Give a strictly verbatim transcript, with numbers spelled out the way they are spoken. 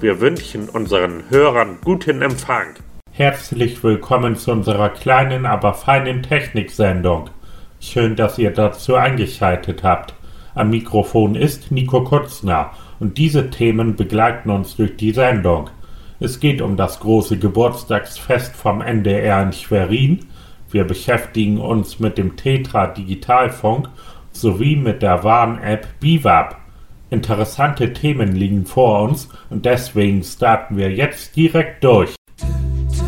Wir wünschen unseren Hörern guten Empfang. Herzlich willkommen zu unserer kleinen, aber feinen Techniksendung. Schön, dass ihr dazu eingeschaltet habt. Am Mikrofon ist Nico Kutzner und diese Themen begleiten uns durch die Sendung. Es geht um das große Geburtstagsfest vom N D R in Schwerin. Wir beschäftigen uns mit dem Tetra Digitalfunk sowie mit der Warn-App Biwab. Interessante Themen liegen vor uns und deswegen starten wir jetzt direkt durch.